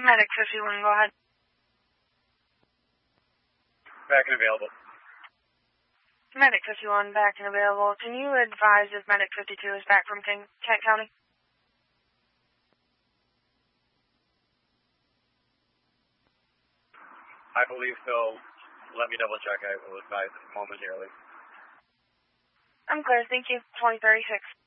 Medic 51, go ahead. Back and available. Medic 51, back and available. Can you advise if Medic 52 is back from Kent County? I believe so. Let me double check. I will advise momentarily. I'm clear, thank you. 2036.